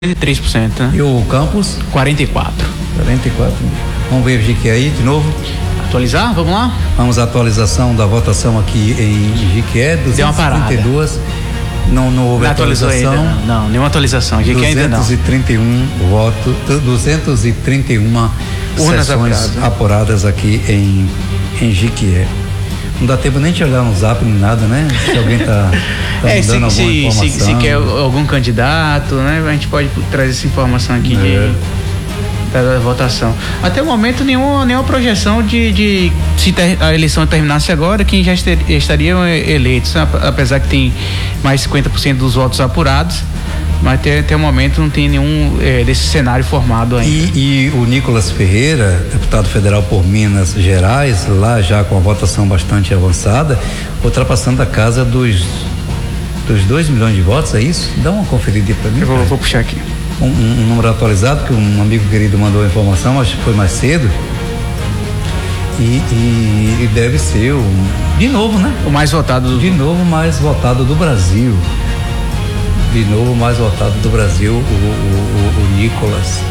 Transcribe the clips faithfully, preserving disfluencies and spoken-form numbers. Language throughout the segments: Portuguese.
quarenta e três por cento, né? E o campus? quarenta e quatro por cento. quarenta e quatro por cento. Vamos ver o Jiquié aí de novo? Atualizar? Vamos lá? Vamos à atualização da votação aqui em Jiquié. Deu uma parada. duzentas e trinta e duas. Não, não houve não atualização. Ainda, não. não, nenhuma atualização. Jiquié ainda não. duzentos e trinta e um votos, duzentas e trinta e uma urnas sessões apuradas, né? apuradas aqui em, em Jiquié. Não dá tempo nem de olhar no zap nem nada, né? Se alguém tá, tá é, dando se, alguma se, informação. Se, se quer algum candidato, né? A gente pode trazer essa informação aqui é. de, da, da votação. Até o momento, nenhuma, nenhuma projeção de, de se ter, a eleição terminasse agora, quem já ester, estariam eleitos, apesar que tem mais cinquenta por cento dos votos apurados. Mas até, até o momento não tem nenhum é, desse cenário formado ainda. E, e o Nicolas Ferreira, deputado federal por Minas Gerais, lá já com a votação bastante avançada, ultrapassando a casa dos dos dois milhões de votos, é isso? Dá uma conferida para mim. Eu vou, vou puxar aqui. Um, um, um número atualizado, que um amigo querido mandou a informação, acho que foi mais cedo. E, e, e deve ser o, de novo, né? O mais votado do... De novo, mais votado do Brasil. De novo, mais votado do Brasil, o, o, o, o Nicolas.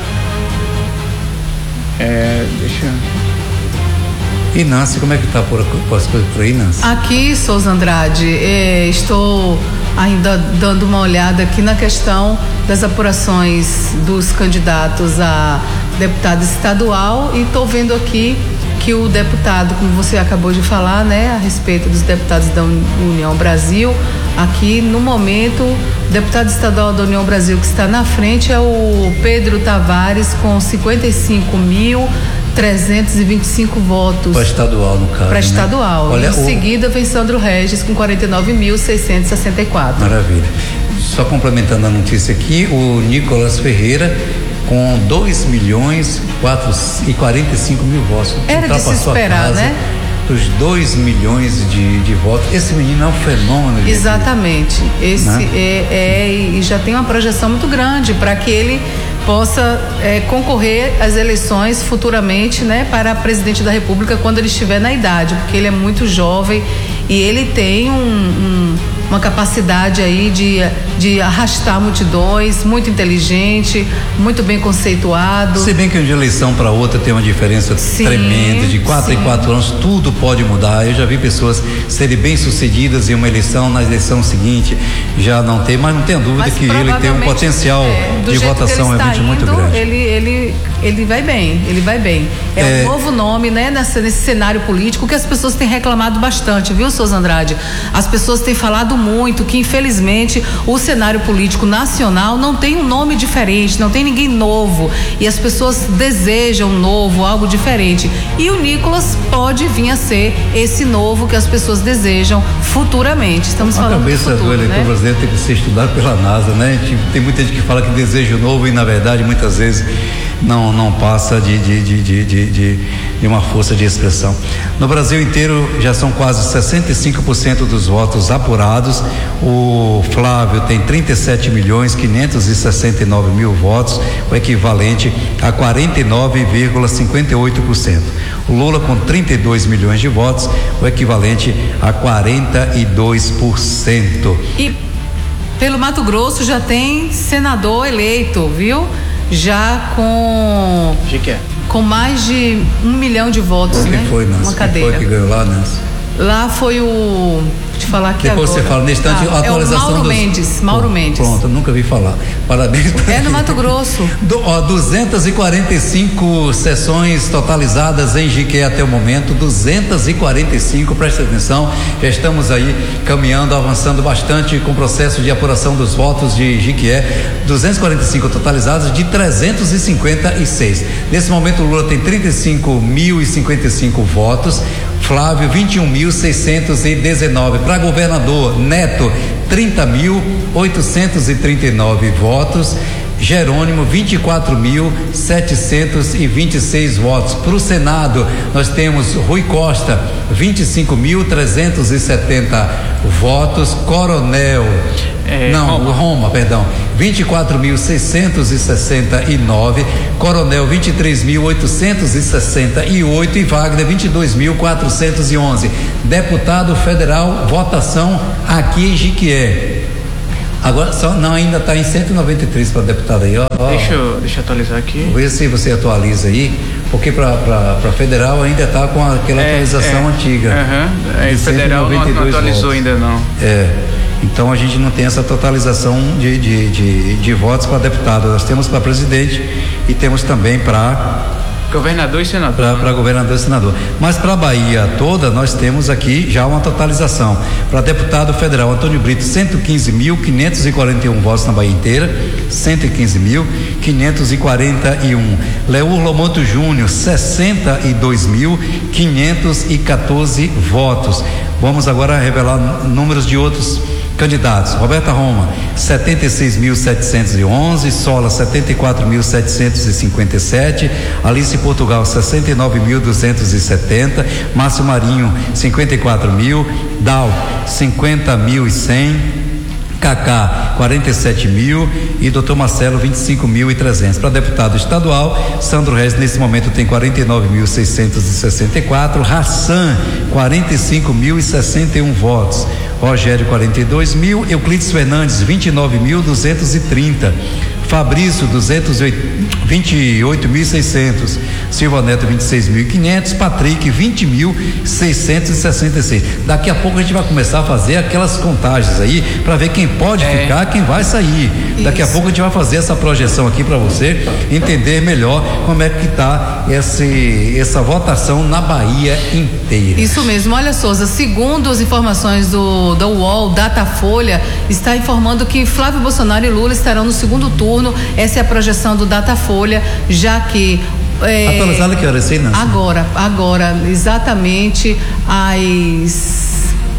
É, deixa eu... E Nancy, como é que tá por, por as coisas por aí, Nancy? Aqui, Souza Andrade, eh, estou ainda dando uma olhada aqui na questão das apurações dos candidatos a deputado estadual e estou vendo aqui que o deputado, como você acabou de falar, né, a respeito dos deputados da União Brasil, aqui no momento, o deputado estadual da União Brasil que está na frente é o Pedro Tavares com cinquenta e cinco mil trezentos e vinte e cinco votos. Para estadual, no caso. Para né? estadual. Olha, em o... seguida vem Sandro Regis com quarenta e nove mil seiscentos e sessenta e quatro. Maravilha. Só complementando a notícia aqui, o Nicolas Ferreira com dois milhões e quarenta e cinco mil votos. Era de se esperar, né? Dos dois milhões de, de votos. Esse menino é um fenômeno. Exatamente. Esse né? é, é e já tem uma projeção muito grande para que ele possa é, concorrer às eleições futuramente, né, para presidente da República quando ele estiver na idade, porque ele é muito jovem e ele tem um, um, uma capacidade aí de, de arrastar multidões, muito inteligente, muito bem conceituado. Se bem que de eleição para outra tem uma diferença sim, tremenda, de quatro sim. em quatro anos tudo pode mudar. Eu já vi pessoas serem bem sucedidas em uma eleição, na eleição seguinte já não tem, mas não tenho dúvida mas que ele tem um potencial é, de votação realmente indo, muito grande. Ele, ele, ele vai bem, ele vai bem. É, é um novo nome, né, nessa, nesse cenário político que as pessoas têm reclamado bastante, viu, Souza Andrade? As pessoas têm falado muito que, infelizmente, o cenário político nacional não tem um nome diferente, não tem ninguém novo. E as pessoas desejam novo, algo diferente. E o Nicolas pode vir a ser esse novo que as pessoas desejam futuramente. Estamos a falando do futuro, A cabeça do eleitor né? brasileiro tem que ser estudada pela NASA, né? Tem muita gente que fala que deseja o novo e, na verdade, muitas vezes não, não passa de, de, de, de, de, de, de uma força de expressão. No Brasil inteiro já são quase sessenta e cinco por cento dos votos apurados. O Flávio tem trinta e sete milhões quinhentos e sessenta e nove mil votos, o equivalente a quarenta e nove vírgula cinquenta e oito por cento. O Lula com trinta e dois milhões de votos, o equivalente a quarenta e dois por cento. E pelo Mato Grosso já tem senador eleito, viu? Já com com mais de um milhão de votos, Quem né? Foi, Nancy? Uma cadeira. Quem foi que ganhou lá, Nancy? Lá foi o te falar aqui Depois agora. você fala, nesse instante, ah, a atualização é o Mauro dos... Mendes, Mauro Pronto, Mendes. Pronto, eu nunca vi falar. Parabéns. É no Mato Grosso. Do, ó, duzentas e quarenta e cinco sessões totalizadas em Jiquié até o momento, duzentas e quarenta e cinco, presta atenção, já estamos aí caminhando, avançando bastante com o processo de apuração dos votos de Jiquié, duzentas e quarenta e cinco totalizadas de trezentos e cinquenta e seis. Nesse momento o Lula tem trinta e cinco mil e cinquenta e cinco votos, Flávio vinte e um mil seiscentos e dezenove. Para governador, Neto trinta mil oitocentos e trinta e nove votos, Jerônimo vinte e quatro mil setecentos e vinte e seis votos. Para o Senado nós temos Rui Costa vinte e cinco mil trezentos e setenta votos, Coronel é, não, Roma. Roma, perdão, vinte e quatro mil seiscentos e sessenta e nove, Coronel vinte e três mil oitocentos e sessenta e oito e Wagner vinte e dois mil quatrocentos e onze. Deputado federal, votação aqui em Jiquié. Agora, só, não, ainda está em cento e noventa e três para deputado aí, ó. Deixa eu, deixa eu atualizar aqui. Vê se você atualiza aí, porque para federal ainda está com aquela é, atualização é, antiga. Aham, é, federal não, não atualizou votos. Ainda não. É, então a gente não tem essa totalização de, de, de, de votos para deputado. Nós temos para presidente e temos também para governador e senador. Para governador e senador. Mas para a Bahia toda, nós temos aqui já uma totalização. Para deputado federal, Antônio Brito, cento e quinze mil, quinhentos e quarenta e um votos na Bahia inteira. cento e quinze mil, quinhentos e quarenta e um. Leur Lomonto Júnior, sessenta e dois mil, quinhentos e quatorze votos. Vamos agora revelar números de outros candidatos. Roberta Roma, setenta e seis mil setecentos e onze, Sola, setenta e quatro mil setecentos e cinquenta e sete, Alice Portugal, sessenta e nove mil duzentos e setenta, Márcio Marinho, cinquenta e quatro mil, Dal, cinquenta mil e cem, Cacá, quarenta e sete mil e doutor Marcelo, vinte e cinco mil e trezentos. Para deputado estadual, Sandro Reis nesse momento tem quarenta e nove mil seiscentos e sessenta e quatro, Hassan, quarenta e cinco mil e sessenta e um votos. Rogério, quarenta e dois mil, Euclides Fernandes, vinte e nove mil duzentos e trinta, Fabrício, vinte e oito mil e seiscentos, Silva Neto, vinte e seis mil e quinhentos, Patrick, vinte mil seiscentos e sessenta e seis. Daqui a pouco a gente vai começar a fazer aquelas contagens aí para ver quem pode é. ficar, quem vai sair. Isso. Daqui a pouco a gente vai fazer essa projeção aqui para você entender melhor como é que está esse essa votação na Bahia inteira. Isso mesmo. Olha, Souza, segundo as informações do da U O L, Datafolha está informando que Flávio Bolsonaro e Lula estarão no segundo turno. Essa é a projeção do Datafolha, já que é, atualizada que hora sei, não? Agora, agora, exatamente às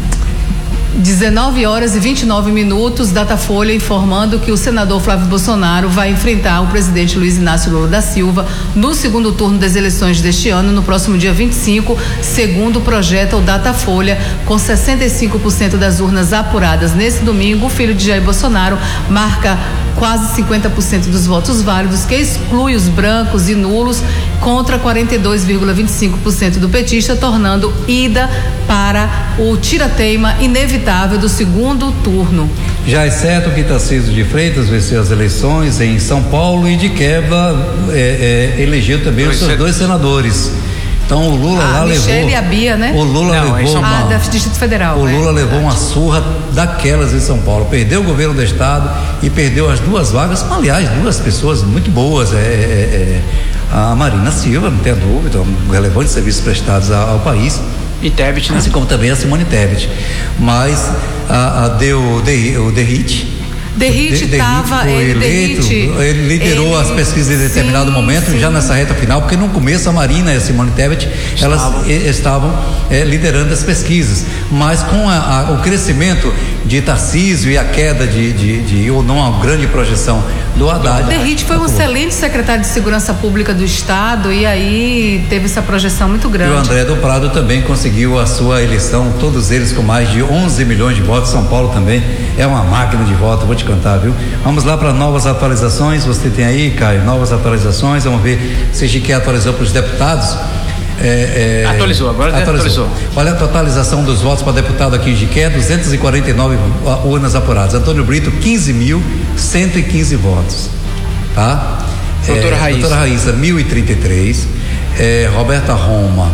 dezenove horas e vinte e nove minutos, Datafolha informando que o senador Flávio Bolsonaro vai enfrentar o presidente Luiz Inácio Lula da Silva no segundo turno das eleições deste ano, no próximo dia vinte e cinco, segundo projeta o Datafolha, com sessenta e cinco por cento das urnas apuradas nesse domingo. O filho de Jair Bolsonaro marca quase cinquenta por cento dos votos válidos, que exclui os brancos e nulos, contra quarenta e dois vírgula vinte e cinco por cento do petista, tornando ida para o tira-teima inevitável do segundo turno. Já é certo que Tarcísio de Freitas venceu as eleições em São Paulo e de quebra é, é, elegeu também dois os seus dois senadores. Então o Lula ah, lá Michele levou. E a Bia, né? O Lula Não, levou uma, ah, da Distrito Federal. O Lula é, levou uma surra daquelas em São Paulo. Perdeu o governo do estado e perdeu as duas vagas. Aliás, duas pessoas muito boas. É, é, é, a Marina Silva, não tenha dúvida, um relevante serviços prestados ao, ao país. E Tebet, né? Assim como também a Simone Tebet. Mas a, a deu o Derrite. Derrite estava eleito, ele liderou ele, as pesquisas em determinado sim, momento, sim. já nessa reta final, porque no começo a Marina e a Simone Tebet estavam. elas e, estavam é, liderando as pesquisas, mas com a, a, o crescimento de Tarcísio e a queda de, de, de ou não a grande projeção do Haddad. Derrite foi um excelente secretário de Segurança Pública do Estado e aí teve essa projeção muito grande. E o André do Prado também conseguiu a sua eleição, todos eles com mais de onze milhões de votos. São Paulo também é uma máquina de voto, vou te cantar, viu? Vamos lá para novas atualizações. Você tem aí, Caio, novas atualizações. Vamos ver se a gente atualizou para os deputados. É, é, atualizou, agora atualizou. atualizou. Olha a totalização dos votos para deputado aqui em Jiqué: duzentos e quarenta e nove urnas apuradas. Antônio Brito, quinze mil cento e quinze votos. Tá? Doutora é, Raíssa. Doutora Raíssa, mil e trinta e três. É, Roberta Roma.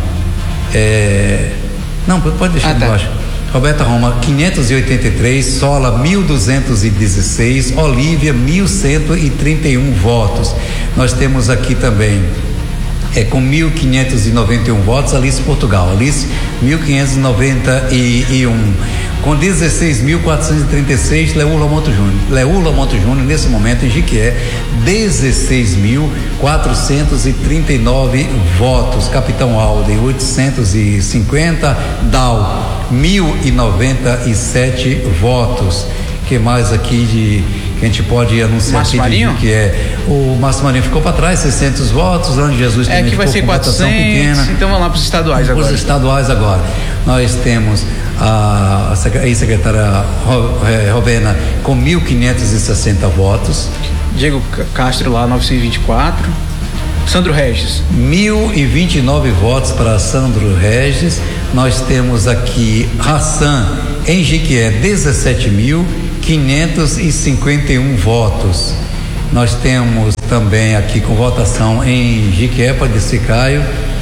É, não, pode deixar ah, tá. embaixo. Roberta Roma, quinhentos e oitenta e três, Sola, mil duzentos e dezesseis, Olívia, mil cento e trinta e um votos. Nós temos aqui também, é, com mil quinhentos e noventa e um votos, Alice Portugal. Alice, mil quinhentos e noventa e um. Com dezesseis mil quatrocentos e trinta e seis, Leur Lomonto Júnior. Leur Lomonto Júnior, nesse momento, em Jiquié, dezesseis mil quatrocentos e trinta e nove votos. Capitão Alden, oitocentos e cinquenta. Dal, mil e noventa e sete votos. Que mais aqui de que a gente pode anunciar Márcio aqui Marinho? De, que é o Márcio Marinho ficou para trás, seiscentos votos. Anjo Jesus também é que vai ficou ser com quatrocentos, pequena. Então vamos lá para os estaduais agora. Para os estaduais agora. Nós temos a, a ex-secretária Rovena com mil quinhentos e sessenta votos. Diego Castro lá, novecentos e vinte e quatro. Sandro Regis. mil e vinte e nove votos para Sandro Regis. Nós temos aqui Hassan em Jiquié, dezessete mil quinhentos e cinquenta e um votos. Nós temos também aqui com votação em Jiquepa de Sicaio,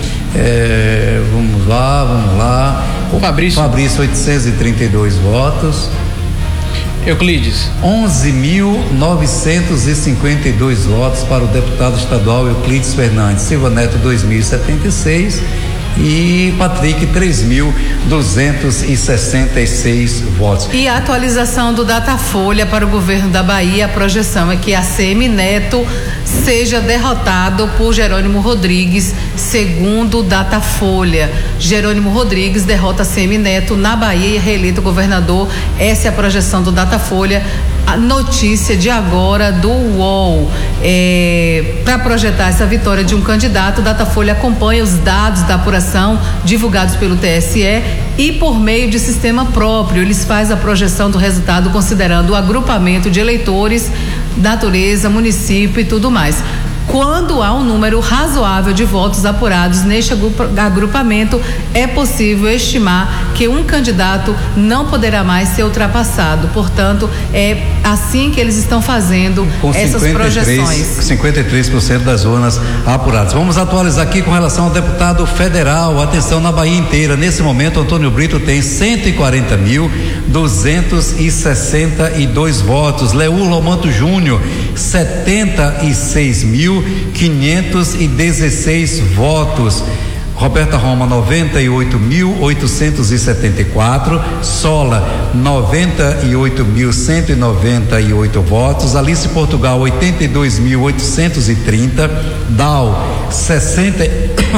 é, vamos lá, vamos lá. O Fabrício. Fabrício, oitocentos e trinta e dois votos. Euclides. onze mil novecentos e cinquenta e dois votos para o deputado estadual Euclides Fernandes. Silva Neto, dois mil e setenta e seis. E Patrick, três mil duzentos e sessenta e seis votos. E a atualização do Datafolha para o governo da Bahia, a projeção é que a ACM Neto seja derrotado por Jerônimo Rodrigues, segundo o Datafolha. Jerônimo Rodrigues derrota a ACM Neto na Bahia e é reeleito governador. Essa é a projeção do Datafolha. A notícia de agora do U O L. É, para projetar essa vitória de um candidato, o Datafolha acompanha os dados da apuração divulgados pelo T S E e por meio de sistema próprio. Eles fazem a projeção do resultado considerando o agrupamento de eleitores, natureza, município e tudo mais. Quando há um número razoável de votos apurados neste agrupamento, é possível estimar que um candidato não poderá mais ser ultrapassado. Portanto, é assim que eles estão fazendo com essas projeções. cinquenta e três por cento das urnas apuradas. Vamos atualizar aqui com relação ao deputado federal. Atenção, na Bahia inteira. Nesse momento, Antônio Brito tem cento e quarenta mil duzentos e sessenta e dois votos. Leur Romanto Júnior, setenta e seis mil quinhentos e dezesseis votos. Roberta Roma, noventa e oito mil oitocentos e setenta e quatro. Sola, noventa e oito mil cento e noventa e oito votos. Alice Portugal, oitenta e dois mil oitocentos e trinta. Dal, sessenta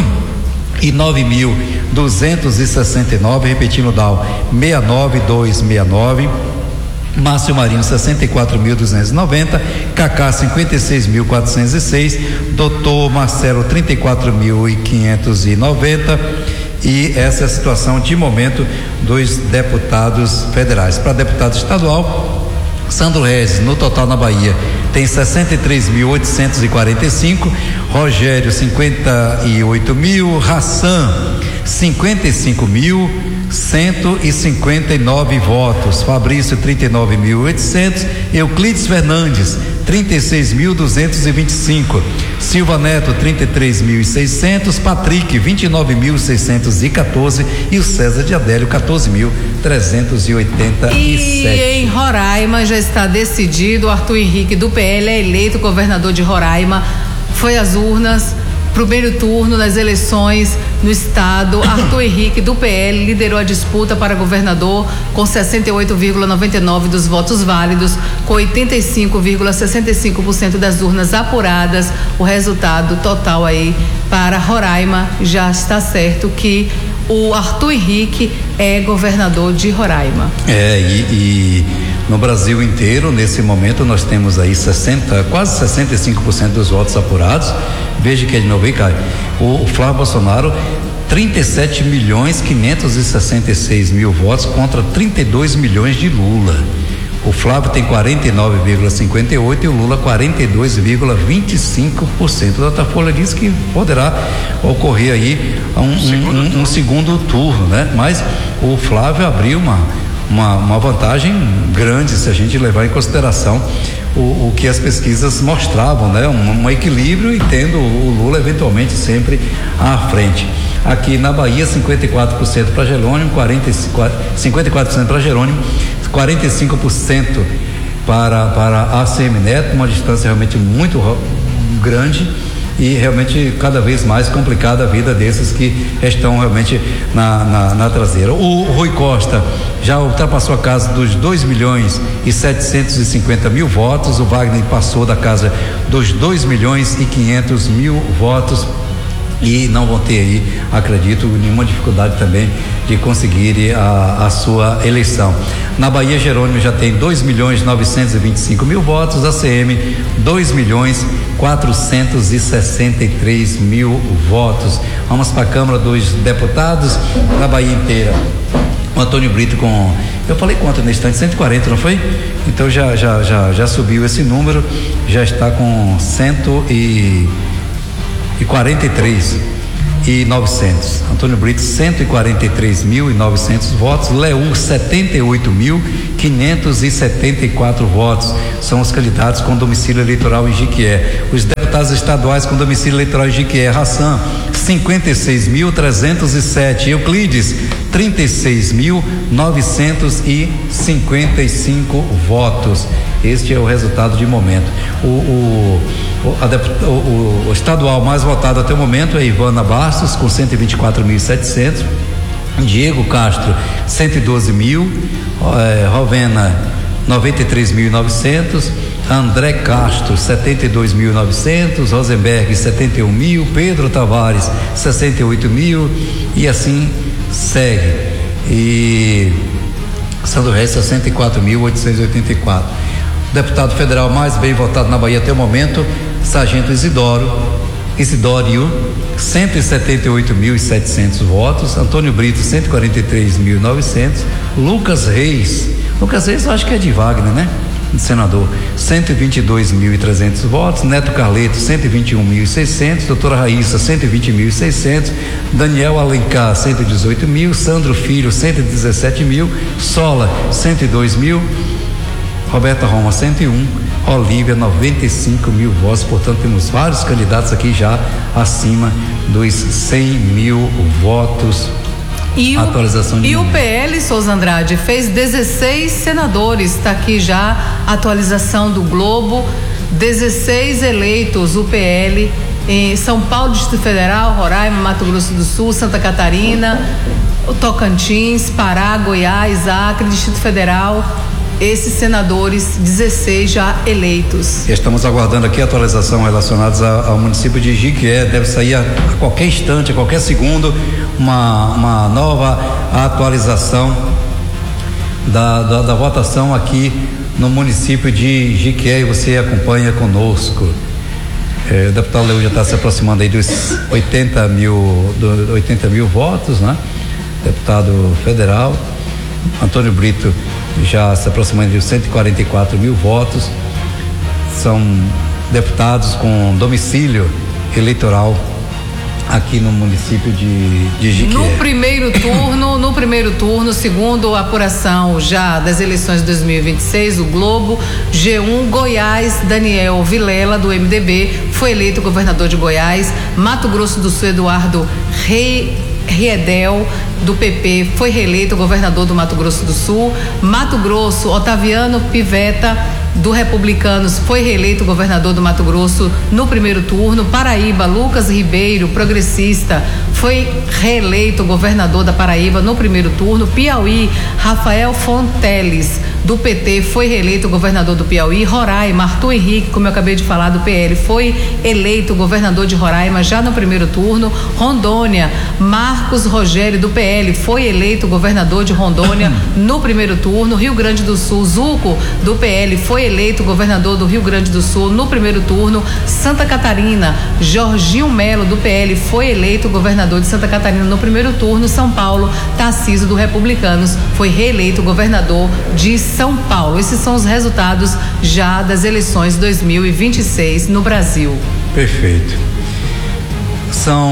e nove mil duzentos e sessenta e nove. Repetindo, Dal, sessenta e nove mil duzentos e sessenta e nove. Márcio Marinho, sessenta e quatro mil duzentos e noventa. Cacá, cinquenta e seis mil quatrocentos e seis. Doutor Marcelo, trinta e quatro mil quinhentos e noventa. E essa é a situação de momento dos deputados federais. Para deputado estadual, Sandro Reis, no total na Bahia, tem sessenta e três mil oitocentos e quarenta e cinco. Rogério, cinquenta e oito mil. Hassan, cinquenta e cinco mil cento e cinquenta e nove votos. Fabrício, trinta e nove mil e oitocentos. Euclides Fernandes, trinta e seis mil duzentos e vinte e cinco. Silva Neto, trinta e três mil e seiscentos. Patrick, vinte e nove mil seiscentos e quatorze. E o César de Adélio, quatorze mil trezentos e oitenta e sete. E em Roraima já está decidido, o Arthur Henrique do P L é eleito governador de Roraima. Foi às urnas para o primeiro turno das eleições no estado. Arthur Henrique do P L liderou a disputa para governador com sessenta e oito vírgula noventa e nove dos votos válidos, com oitenta e cinco vírgula sessenta e cinco por cento das urnas apuradas. O resultado total aí para Roraima já está certo que o Arthur Henrique é governador de Roraima. É, e, e no Brasil inteiro, nesse momento, nós temos aí sessenta, quase sessenta e cinco por cento dos votos apurados. Veja que é de novo aí, Caio. O Flávio Bolsonaro, trinta e sete milhões quinhentos e sessenta e seis mil votos contra trinta e dois milhões de Lula. O Flávio tem quarenta e nove vírgula cinquenta e oito e o Lula quarenta e dois vírgula vinte e cinco por cento. A Datafolha diz que poderá ocorrer aí um segundo, um, um, um segundo turno, né? Mas o Flávio abriu uma, uma, uma vantagem grande se a gente levar em consideração o, o que as pesquisas mostravam, né? Um, um equilíbrio e tendo o Lula eventualmente sempre à frente. Aqui na Bahia, cinquenta e quatro por cento para Jerônimo, quarenta e cinco, cinquenta e quatro por cento para Jerônimo, quarenta e cinco por cento para, para a ACM Neto, uma distância realmente muito grande e realmente cada vez mais complicada a vida desses que estão realmente na, na, na traseira. O Rui Costa já ultrapassou a casa dos dois milhões e setecentos e cinquenta mil votos, o Wagner passou da casa dos dois milhões e quinhentos mil votos. E não vão ter aí, acredito, nenhuma dificuldade também de conseguir a, a sua eleição. Na Bahia, Jerônimo já tem dois milhões novecentos e vinte e cinco mil votos, a C M dois milhões quatrocentos e sessenta e três mil votos. Vamos para a Câmara dos Deputados na Bahia inteira. O Antônio Brito com, eu falei quanto no instante, cento e quarenta, não foi? Então já, já, já, já subiu esse número, já está com cento e quarenta e três. e novecentos. Antônio Brito, cento e quarenta e três mil e novecentos votos. Leú, setenta e oito mil quinhentos e setenta e quatro votos. São os candidatos com domicílio eleitoral em Jiquié. Os deputados estaduais com domicílio eleitoral em Jiquié: Hassan, cinquenta e seis mil trezentos e sete. Euclides, trinta e seis mil novecentos e cinquenta e cinco votos. Este é o resultado de momento. O, o, o, a, o, o estadual mais votado até o momento é Ivana Bastos, com cento e vinte e quatro mil e setecentos. Diego Castro, cento e doze mil. É, Rovena, noventa e três mil e novecentos. André Castro, setenta e dois mil e novecentos. Rosenberg, setenta e um mil. Pedro Tavares, sessenta e oito mil. E assim segue. E Sandro Reis, sessenta e quatro mil oitocentos e oitenta e quatro. O deputado federal mais bem votado na Bahia até o momento, Sargento Isidoro, Isidório, cento e setenta e oito mil e setecentos votos. Antônio Brito, cento e quarenta e três mil e novecentos. Lucas Reis, Lucas Reis eu acho que é de Wagner, né? Senador, cento e vinte e dois mil e trezentos votos. Neto Carleto, cento e vinte e um mil e seiscentos. Doutora Raíssa, cento e vinte mil e seiscentos. Daniel Alencar, cento e dezoito mil. Sandro Filho, cento e dezessete mil. Sola, cento e dois mil. Roberta Roma, cento e um. Olívia, noventa e cinco mil votos. Portanto, temos vários candidatos aqui já acima dos cem mil votos. E o, atualização de e o número. P L, Souza Andrade, fez dezesseis senadores. Está aqui já a atualização do Globo. dezesseis eleitos o P L em São Paulo, Distrito Federal, Roraima, Mato Grosso do Sul, Santa Catarina, Tocantins, Pará, Goiás, Acre, Distrito Federal. Esses senadores, dezesseis já eleitos. Estamos aguardando aqui a atualização relacionadas ao município de Jiquié. Deve sair a, a qualquer instante, a qualquer segundo, uma, uma nova atualização da, da, da votação aqui no município de Jiquié, e você acompanha conosco. É, o deputado Leão já está se aproximando aí dos oitenta mil, do, oitenta mil votos, né? Deputado federal. Antônio Brito já se aproximando de cento e quarenta e quatro mil votos. São deputados com domicílio eleitoral aqui no município de, de Jiquié. No primeiro turno, no primeiro turno, segundo a apuração já das eleições de dois mil e vinte e seis, o Globo, G um, Goiás, Daniel Vilela, do M D B, foi eleito governador de Goiás. Mato Grosso do Sul, Eduardo Rei Riedel, do P P, foi reeleito governador do Mato Grosso do Sul. Mato Grosso, Otaviano Piveta, do Republicanos, foi reeleito governador do Mato Grosso no primeiro turno. Paraíba, Lucas Ribeiro, progressista, foi reeleito governador da Paraíba no primeiro turno. Piauí, Rafael Fonteles, do P T, foi reeleito governador do Piauí. Roraima, Arthur Henrique, como eu acabei de falar, do P L, foi eleito governador de Roraima já no primeiro turno. Rondônia, Marcos Rogério, do P L, foi eleito governador de Rondônia no primeiro turno. Rio Grande do Sul, Zuco, do P L, foi eleito governador do Rio Grande do Sul no primeiro turno. Santa Catarina, Jorginho Melo, do P L, foi eleito governador de Santa Catarina no primeiro turno. São Paulo, Tarcísio, do Republicanos, foi reeleito governador de São Paulo. Esses são os resultados já das eleições dois mil e vinte e seis no Brasil. Perfeito. São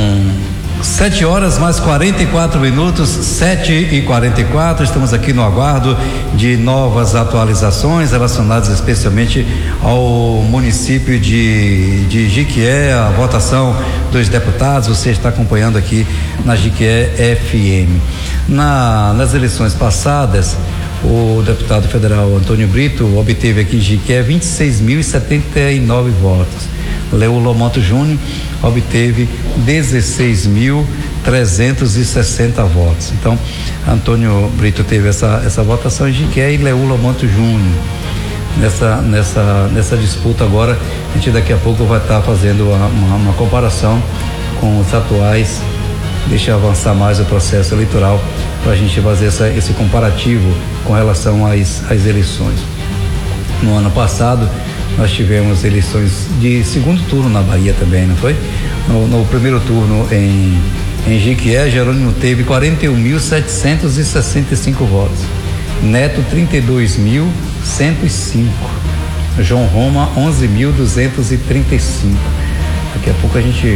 sete horas mais quarenta e quatro minutos, sete e quarenta e quatro. Estamos aqui no aguardo de novas atualizações relacionadas especialmente ao município de, de Jiquié, a votação dos deputados. Você está acompanhando aqui na Jiquié F M. Na, nas eleições passadas, o deputado federal Antônio Brito obteve aqui em Jiquié vinte e seis mil e setenta e nove votos. Leão Lomanto Júnior obteve dezesseis mil trezentos e sessenta votos. Então, Antônio Brito teve essa, essa votação em Jiquié e Leão Lomanto Júnior. Nessa, nessa, nessa disputa agora, a gente daqui a pouco vai estar fazendo uma, uma, uma comparação com os atuais. Deixa eu avançar mais o processo eleitoral para a gente fazer essa, esse comparativo com relação às, às eleições. No ano passado, nós tivemos eleições de segundo turno na Bahia também, não foi? No, no primeiro turno em, em Jiquié, Jerônimo teve quarenta e um mil setecentos e sessenta e cinco votos. Neto, trinta e dois mil cento e cinco. João Roma, onze mil duzentos e trinta e cinco. Daqui a pouco a gente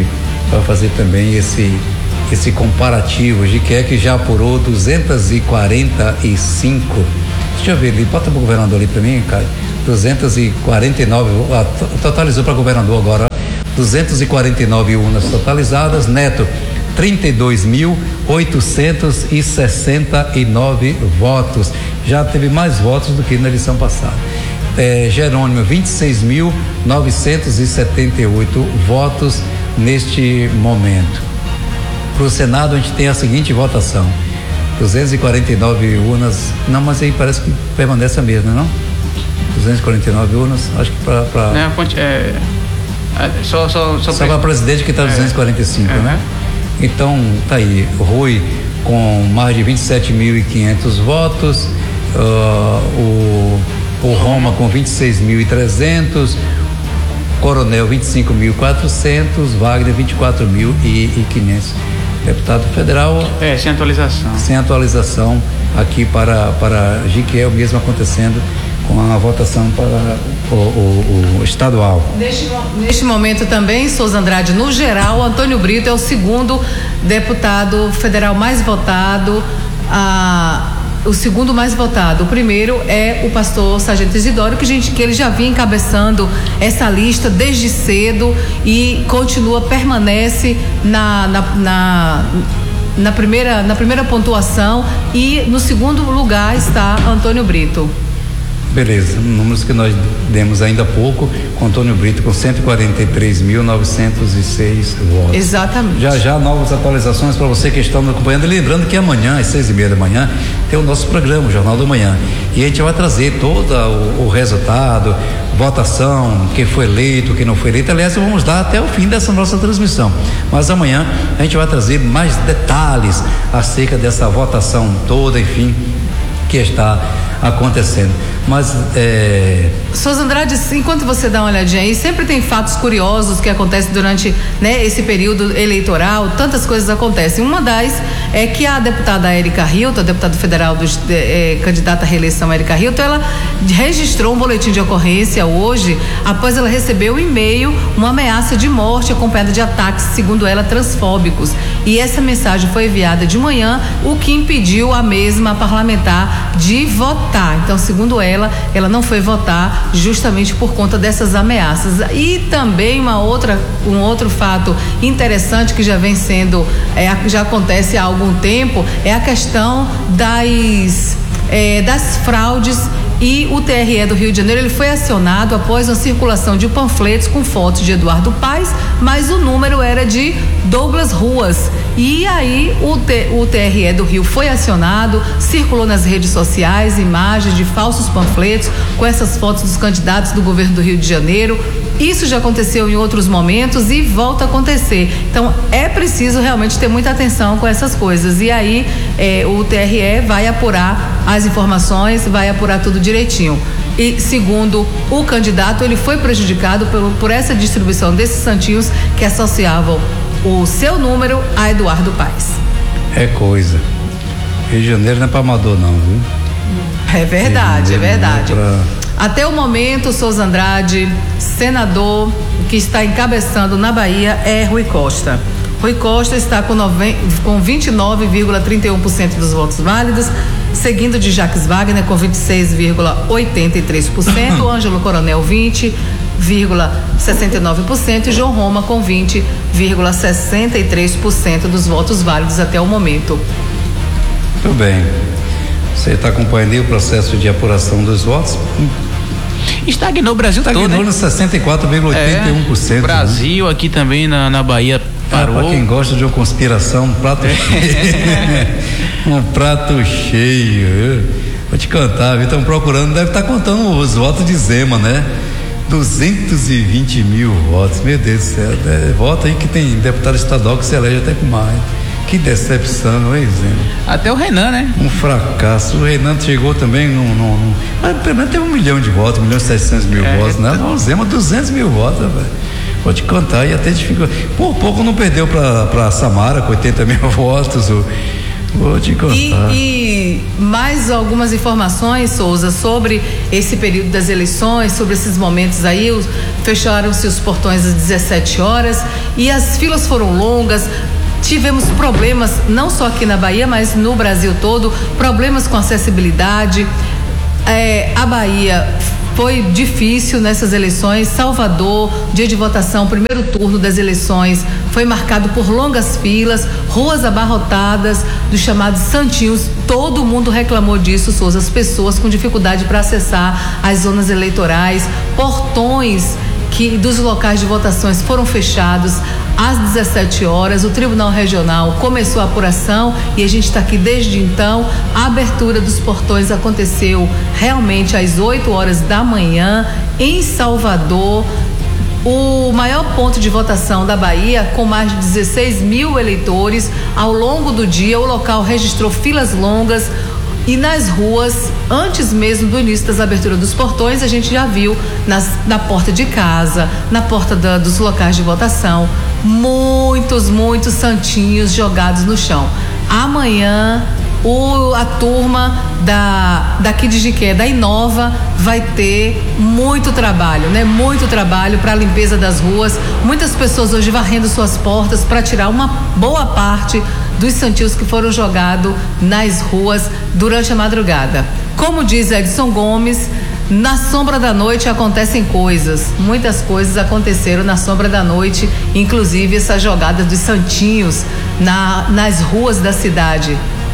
para fazer também esse esse comparativo. O Jiqué que já apurou duzentos e quarenta e cinco. Deixa eu ver ali, bota para o governador ali para mim, Caio. duzentos e quarenta e nove, ah, totalizou para governador agora, duzentos e quarenta e nove urnas totalizadas. Neto, trinta e dois mil oitocentos e sessenta e nove votos. Já teve mais votos do que na eleição passada. É, Jerônimo, vinte e seis mil novecentos e setenta e oito votos neste momento. Para o Senado, a gente tem a seguinte votação: duzentas e quarenta e nove urnas. Não, mas aí parece que permanece a mesma, não? duzentas e quarenta e nove urnas, acho que para. Pra... Não, é, é, só só, só, só para presidente que está duzentos e quarenta e cinco, é, né? É. Então, tá aí. Rui com mais de vinte e sete mil e quinhentos votos, uh, o, o Roma com vinte e seis mil e trezentos, Coronel vinte e cinco mil e quatrocentos, Wagner vinte e quatro mil e quinhentos. Deputado federal. É, sem atualização. Sem atualização aqui para, para Jiqué, mesmo acontecendo com a votação para o, o, o estadual. Neste, neste momento também, Souza Andrade, no geral, Antônio Brito é o segundo deputado federal mais votado, a, o segundo mais votado. O primeiro é o pastor Sargento Isidoro, que, gente, que ele já vinha encabeçando essa lista desde cedo e continua, permanece na, na, na na primeira, na primeira pontuação, e no segundo lugar está Antônio Brito. Beleza, números que nós demos ainda há pouco, com Antônio Brito com cento e quarenta e três mil novecentos e seis votos. Exatamente. Já já novas atualizações para você que está nos acompanhando, lembrando que amanhã às seis e meia da manhã tem o nosso programa, o Jornal da Manhã, e a gente vai trazer todo o, o resultado, votação, quem foi eleito, quem não foi eleito. Aliás, vamos dar até o fim dessa nossa transmissão, mas amanhã a gente vai trazer mais detalhes acerca dessa votação toda, enfim, que está acontecendo. Mas é... Souza Andrade, enquanto você dá uma olhadinha aí, sempre tem fatos curiosos que acontecem durante, né, esse período eleitoral, tantas coisas acontecem. Uma das é que a deputada Érica Hilton, a deputada federal do, é, candidata à reeleição Érica Hilton, ela registrou um boletim de ocorrência hoje, após ela receber um e-mail, uma ameaça de morte acompanhada de ataques, segundo ela, transfóbicos. E essa mensagem foi enviada de manhã, o que impediu a mesma parlamentar de votar. Então, segundo ela, ela não foi votar justamente por conta dessas ameaças. E também uma outra, um outro fato interessante que já vem sendo, é, já acontece há algum tempo, é a questão das, é, das fraudes. E o T R E do Rio de Janeiro, ele foi acionado após a circulação de panfletos com fotos de Eduardo Paes, mas o número era de Douglas Ruas. E aí o, T, o T R E do Rio foi acionado, circulou nas redes sociais imagens de falsos panfletos com essas fotos dos candidatos do governo do Rio de Janeiro. Isso já aconteceu em outros momentos e volta a acontecer. Então é preciso realmente ter muita atenção com essas coisas. E aí é, o T R E vai apurar as informações, vai apurar tudo direitinho. E segundo o candidato, ele foi prejudicado por, por essa distribuição desses santinhos que associavam o seu número a Eduardo Paes. É coisa. Rio de Janeiro não é para amador não, viu? É verdade, é verdade. É pra... Até o momento, Souza Andrade, senador que está encabeçando na Bahia é Rui Costa. Rui Costa está com, nove, com vinte e nove vírgula trinta e um por cento dos votos válidos, seguindo de Jacques Wagner com vinte e seis vírgula oitenta e três por cento, Ângelo Coronel vinte vírgula sessenta e nove por cento e João Roma com vinte vírgula sessenta e três por cento dos votos válidos até o momento. Muito bem. Você está acompanhando aí o processo de apuração dos votos? Estagnou o Brasil todo, Estagnou né? no sessenta e quatro vírgula oitenta e um por cento. É, Brasil, né? Aqui também na, na Bahia parou. Ah, para quem gosta de uma conspiração, um prato cheio. Um prato cheio. Vou te cantar, viu? Estão procurando, deve estar contando os votos de Zema, né? duzentos e vinte mil votos, meu Deus do céu. É, voto aí que tem deputado estadual que se elege até com mais. Que decepção, hein, Zema? Até o Renan, né? Um fracasso. O Renan chegou também no, no, no mas pelo menos teve um milhão de votos, um milhão e setecentos mil é, votos, né? Não, o Zema, duzentos mil votos, velho. Vou te contar, e até dificultou. Por pouco não perdeu pra, pra Samara com oitenta mil votos. O, Vou te contar. E, e mais algumas informações, Souza, sobre esse período das eleições, sobre esses momentos aí. Fecharam-se os portões às dezessete horas e as filas foram longas. Tivemos problemas, não só aqui na Bahia, mas no Brasil todo, problemas com acessibilidade. É, a Bahia foi difícil nessas eleições. Salvador, dia de votação, primeiro turno das eleições, foi marcado por longas filas, ruas abarrotadas, dos chamados santinhos. Todo mundo reclamou disso, Souza. As pessoas com dificuldade para acessar as zonas eleitorais, portões que dos locais de votações foram fechados às dezessete horas. O Tribunal Regional começou a apuração e a gente está aqui desde então. A abertura dos portões aconteceu realmente às oito horas da manhã em Salvador, o maior ponto de votação da Bahia, com mais de dezesseis mil eleitores. Ao longo do dia, o local registrou filas longas. E nas ruas, antes mesmo do início das aberturas dos portões, a gente já viu nas, na porta de casa, na porta da, dos locais de votação, muitos, muitos santinhos jogados no chão. Amanhã, o, a turma da, daqui de Jiqué, da Inova, vai ter muito trabalho, né? Muito trabalho para a limpeza das ruas. Muitas pessoas hoje varrendo suas portas para tirar uma boa parte dos santinhos que foram jogados nas ruas durante a madrugada. Como diz Edson Gomes, na sombra da noite acontecem coisas. Muitas coisas aconteceram na sombra da noite, inclusive essa jogada dos santinhos na, nas ruas da cidade.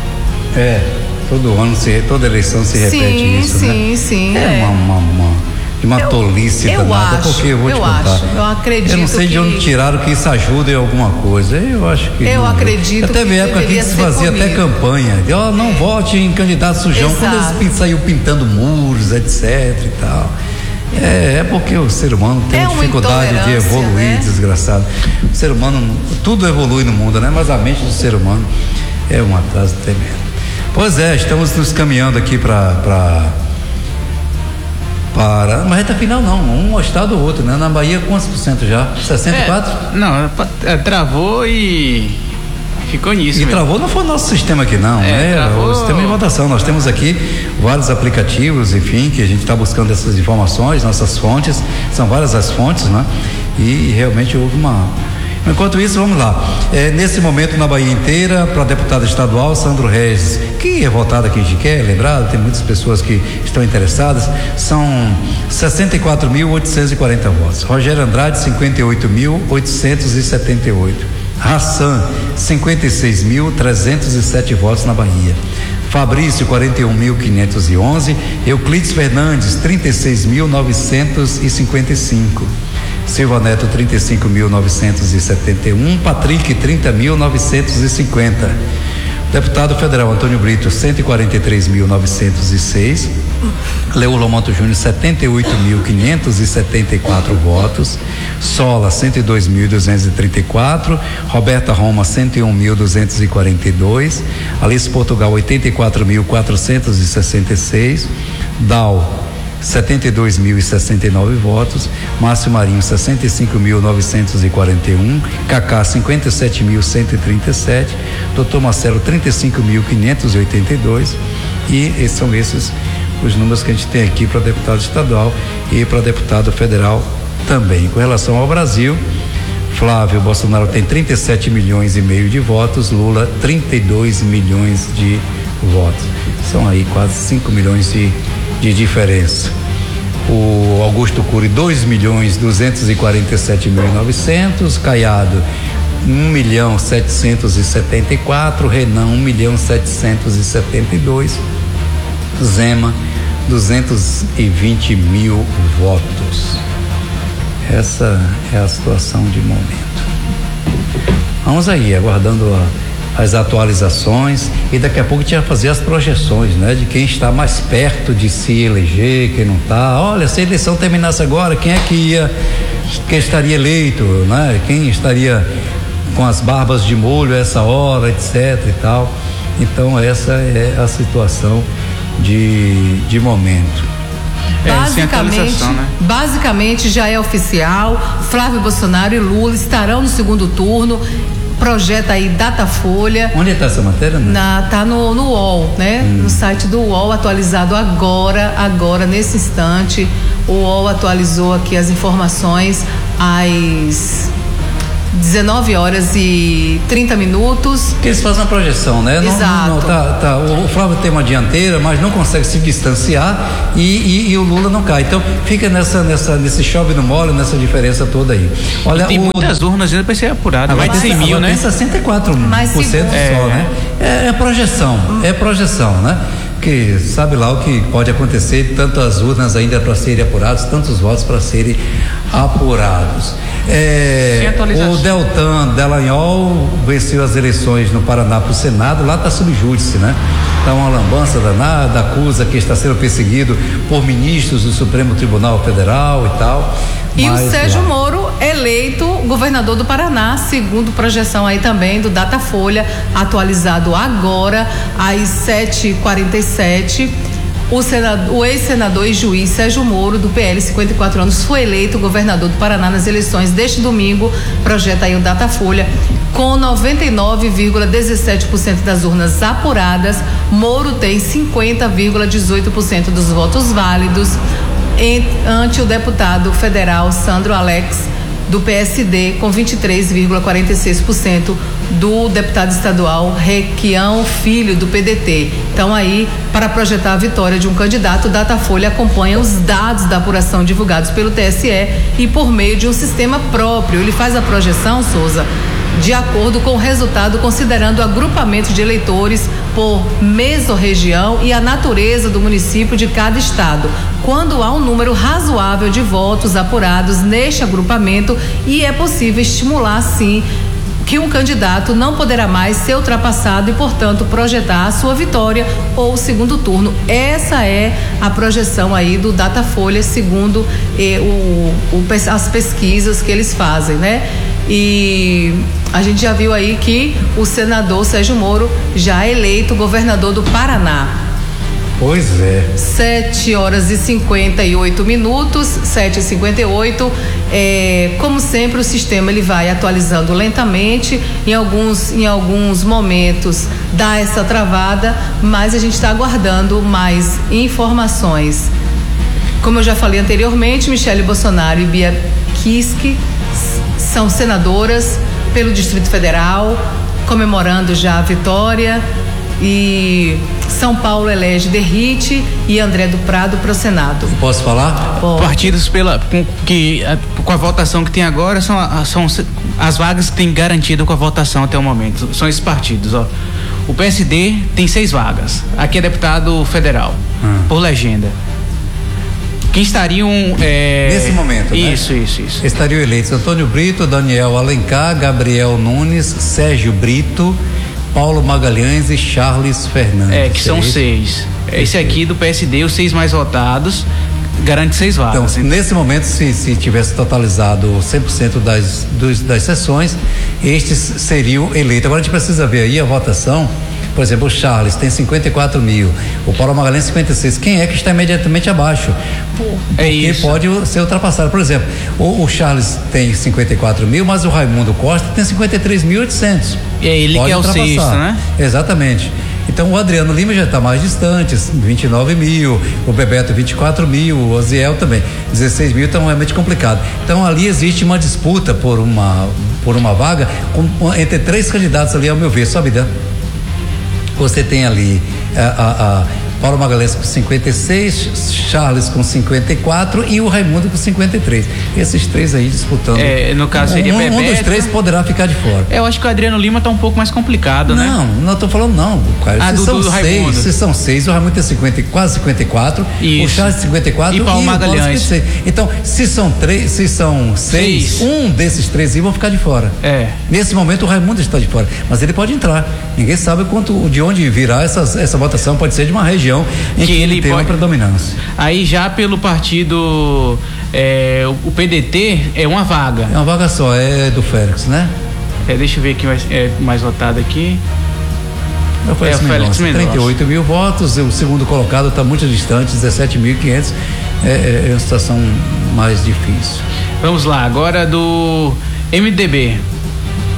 É, todo ano, se, toda eleição se repete sim, isso, sim, né? Sim, sim, é. é. uma, uma, uma... uma eu, tolice eu danada, acho, porque eu vou te eu contar. Acho, eu acredito Eu não sei que... de onde tiraram que isso ajuda em alguma coisa. Eu acho que. Eu não, acredito até que teve época que se fazia até campanha. De, ó, não é. vote em candidato sujão. Exato. Quando eles saíam pintando muros, etc e tal. É, é porque o ser humano tem é dificuldade de evoluir, né? Desgraçado. O ser humano, tudo evolui no mundo, né? Mas a mente do ser humano é um atraso tremendo. Pois é, estamos nos caminhando aqui para para para, mas reta final não, um estado ou outro, né? Na Bahia quantos por cento já? sessenta e quatro? É, não, é, travou e ficou nisso. E mesmo. travou não foi o nosso sistema aqui não, é, né? Travou... O sistema de votação, nós temos aqui vários aplicativos, enfim, que a gente está buscando essas informações, nossas fontes, são várias as fontes, né? E realmente houve uma... Enquanto isso, vamos lá. É, nesse momento, na Bahia inteira, para deputado estadual, Sandro Regis, que é votado aqui em Jiqué, lembrado, tem muitas pessoas que estão interessadas, são sessenta e quatro mil oitocentos e quarenta votos. Rogério Andrade, cinquenta e oito mil oitocentos e setenta e oito. Hassan, cinquenta e seis mil trezentos e sete votos na Bahia. Fabrício, quarenta e um mil quinhentos e onze. Euclides Fernandes, trinta e seis mil novecentos e cinquenta e cinco. Silva Neto, trinta e cinco mil novecentos e setenta e um. Patrick, trinta mil novecentos e cinquenta. Deputado federal Antônio Brito, cento e quarenta e três mil novecentos e seis. Leo Lomanto Júnior, setenta e oito mil quinhentos e setenta e quatro votos. Sola, cento e dois mil duzentos e trinta e quatro. Roberta Roma, cento e um mil duzentos e quarenta e dois. Alice Portugal, oitenta e quatro mil quatrocentos e sessenta e seis. Dal, setenta e dois mil e sessenta e nove votos. Márcio Marinho, sessenta e cinco mil novecentos e quarenta e um. Cacá, cinquenta e sete mil cento e trinta e sete. Doutor Marcelo, trinta e cinco mil quinhentos e oitenta e dois. E esses são esses os números que a gente tem aqui para deputado estadual e para deputado federal também. Com relação ao Brasil, Flávio Bolsonaro tem trinta e sete milhões e meio de votos, Lula trinta e dois milhões de votos. São aí quase cinco milhões de de diferença. O Augusto Cury, dois milhões duzentos e quarenta e sete mil e novecentos. Caiado, um milhão setecentos e setenta e quatro. Renan, um milhão setecentos e setenta e dois. Zema, duzentos e vinte mil votos. Essa é a situação de momento. Vamos aí, aguardando a as atualizações e daqui a pouco a gente vai fazer as projeções, né? De quem está mais perto de se eleger, quem não está. Olha, se a eleição terminasse agora, quem é que ia, quem estaria eleito, né? Quem estaria com as barbas de molho a essa hora, etc e tal. Então essa é a situação de, de momento. É, basicamente, né? basicamente já é oficial, Flávio Bolsonaro e Lula estarão no segundo turno. projeta aí Datafolha. Onde está essa matéria? Né? Na, tá no, no U O L, né? Hum. No site do U O L, atualizado agora, agora, nesse instante. O U O L atualizou aqui as informações às dezenove horas e trinta minutos. Porque eles fazem uma projeção, né? Exato. Não, não, tá, tá. O Flávio tem uma dianteira, mas não consegue se distanciar e, e, e o Lula não cai. Então fica nessa, nessa, nesse chove no mole, nessa diferença toda aí. Olha, e tem o, muitas urnas ainda para ser apurado, mais de cem mil, né? Tem sessenta e quatro por cento só, é. né? É, é projeção, é projeção, né? Que sabe lá o que pode acontecer, tantas urnas ainda para serem apuradas, tantos votos para serem apurados. É, o Deltan Dallagnol venceu as eleições no Paraná para o Senado, lá está sob júdice, né? Está uma lambança danada, acusa que está sendo perseguido por ministros do Supremo Tribunal Federal e tal. E Mas, o Sérgio lá. Moro, eleito governador do Paraná, segundo projeção aí também do Datafolha, atualizado agora às sete e quarenta e sete. O, senador, o ex-senador e juiz Sérgio Moro, do P L, cinquenta e quatro anos, foi eleito governador do Paraná nas eleições deste domingo, projeta aí o Datafolha. Com noventa e nove vírgula dezessete por cento das urnas apuradas, Moro tem cinquenta vírgula dezoito por cento dos votos válidos, ante o deputado federal Sandro Alex, do P S D, com vinte e três vírgula quarenta e seis por cento do deputado estadual Requião Filho, do P D T. Então aí, para projetar a vitória de um candidato, o Datafolha acompanha os dados da apuração divulgados pelo T S E e por meio de um sistema próprio. Ele faz a projeção, Souza, de acordo com o resultado, considerando o agrupamento de eleitores por mesorregião e a natureza do município de cada estado. Quando há um número razoável de votos apurados neste agrupamento, e é possível estimular, sim, que um candidato não poderá mais ser ultrapassado e, portanto, projetar a sua vitória ou segundo turno. Essa é a projeção aí do Datafolha, segundo eh, o, o, as pesquisas que eles fazem, né? E a gente já viu aí que o senador Sérgio Moro já é eleito governador do Paraná. Pois é. sete horas e cinquenta e oito minutos, sete e cinquenta e oito. É, como sempre, o sistema ele vai atualizando lentamente. Em alguns, em alguns momentos dá essa travada, mas a gente está aguardando mais informações. Como eu já falei anteriormente, Michele Bolsonaro e Bia Kiske são senadoras pelo Distrito Federal, comemorando já a vitória. E São Paulo elege Derrite e André do Prado para o Senado. Posso falar? Pode. Partidos pela com, que com a votação que tem agora são, são as vagas que tem garantido com a votação até o momento. São esses partidos, ó. O P S D tem seis vagas. Aqui é deputado federal hum. por legenda. Quem estariam é... nesse momento, isso, né? Isso, isso, isso. Estariam eleitos Antônio Brito, Daniel Alencar, Gabriel Nunes, Sérgio Brito, Paulo Magalhães e Charles Fernandes. É, que são seis. Esse aqui do P S D, os seis mais votados, garante seis vagas. Então, nesse momento, se, se tivesse totalizado cem por cento das, dos, das sessões, estes seriam eleitos. Agora a gente precisa ver aí a votação. Por exemplo, o Charles tem cinquenta e quatro mil, o Paulo Magalhães cinquenta e seis. Quem é que está imediatamente abaixo? Porque é isso. Pode ser ultrapassado. Por exemplo, o, o Charles tem cinquenta e quatro mil, mas o Raimundo Costa tem cinquenta e três mil e oitocentos. E é ele pode que é o sexto, né? Exatamente. Então o Adriano Lima já está mais distante, vinte e nove mil, o Bebeto vinte e quatro mil, o Oziel também, dezesseis mil, então é realmente complicado. Então ali existe uma disputa por uma, por uma vaga com, entre três candidatos ali, ao meu ver, sobe dentro. Você tem ali a, a, a Paulo Magalhães com cinquenta e seis, Charles com cinquenta e quatro e o Raimundo com cinquenta e três. Esses três aí disputando. É, no caso seria um, Bebeto. Um dos três poderá ficar de fora. Eu acho que o Adriano Lima tá um pouco mais complicado, não, né? Não, não estou falando não, cara. Ah, se, do, são do seis, Raimundo. se são seis, o Raimundo tem cinquenta, quase cinquenta e quatro, isso. O Charles cinquenta e quatro e Paulo e Magalhães. O Paulo então, se são três, se são seis, seis, um desses três aí vão ficar de fora. É. Nesse momento o Raimundo está de fora, mas ele pode entrar. Ninguém sabe quanto, de onde virá essas, essa votação, pode ser de uma região em que, que ele, ele tem pode... uma predominância. Aí já pelo partido, é, o P D T é uma vaga. É uma vaga só, é do Félix, né? É, deixa eu ver quem é mais votado aqui. É o Félix, é, o Félix Mendonça. trinta e oito mil votos, o segundo colocado está muito distante, dezessete mil e quinhentos. É, é, é uma situação mais difícil. Vamos lá, agora do M D B.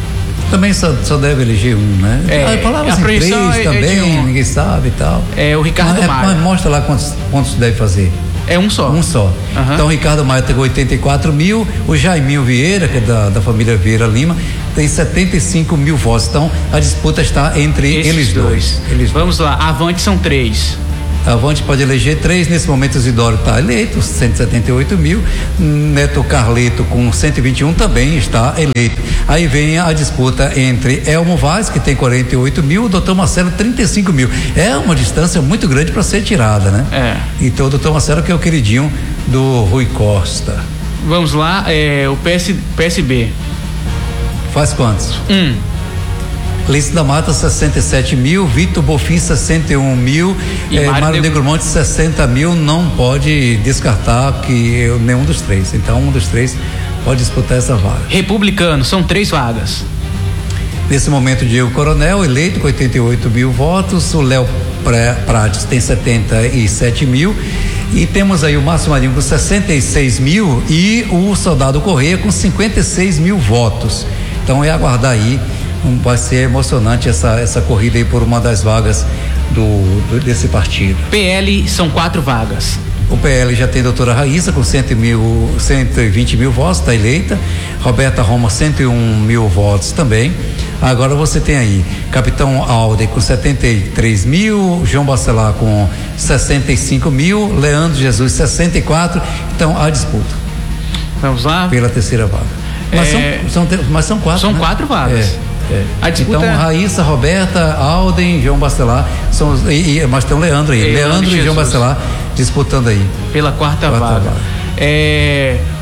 Também só, só deve eleger um, né? É, ah, falava a assim, três projeção é, também, é um. ninguém sabe e tal. É o Ricardo mas, Maia. Mas mostra lá quantos, quantos deve fazer. É um só. Um só. Uhum. Então o Ricardo Maia tem oitenta e quatro mil, o Jaiminho Vieira, que é da, da família Vieira Lima, tem setenta e cinco mil votos. Então a disputa está entre Esses eles dois. dois. Eles Vamos dois. lá, Avante são três. Avante pode eleger três, nesse momento o Isidoro está eleito, cento e setenta e oito mil, Neto Carleto com cento e vinte e um também está eleito. Aí vem a disputa entre Elmo Vaz, que tem quarenta e oito mil, o doutor Marcelo trinta e cinco mil. É uma distância muito grande para ser tirada, né? É. Então o doutor Marcelo que é o queridinho do Rui Costa. Vamos lá, é, o P S, P S B. Faz quantos? Um. Lício da Mata, sessenta e sete mil, Vitor Bofim, sessenta e um mil, e eh, Mário Mário Negro Negromonte, sessenta mil. Não pode descartar que eu, nenhum dos três. Então, um dos três pode disputar essa vaga. Republicano, são três vagas. Nesse momento, Diego Coronel, eleito com oitenta e oito mil votos, o Léo Prates tem setenta e sete mil. E temos aí o Márcio Marinho com sessenta e seis mil e o Soldado Correia com cinquenta e seis mil votos. Então, é aguardar aí. Vai ser emocionante essa, essa corrida aí por uma das vagas do, do desse partido. P L são quatro vagas. O P L já tem a doutora Raíssa com cento e vinte mil votos, está eleita. Roberta Roma, cento e um mil votos também. Agora você tem aí Capitão Alden com setenta e três mil, João Bacelar com sessenta e cinco mil, Leandro Jesus sessenta e quatro. Então a disputa. Vamos lá? Pela terceira vaga. Mas, é... são, são, mas são quatro. São né? quatro vagas. É. É. A disputa... Então, Raíssa, Roberta, Alden, João Bacelar, são os, e, e, mas tem o Leandro aí. É, Leandro e João Bacelar disputando aí. Pela quarta, quarta vaga. vaga. É,